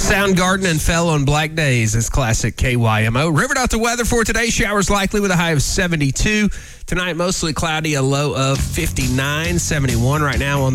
Soundgarden and Fell on Black Days is classic KYMO. Riverdot the weather for today. Showers likely with a high of 72. Tonight, mostly cloudy, a low of 59, 71 right now on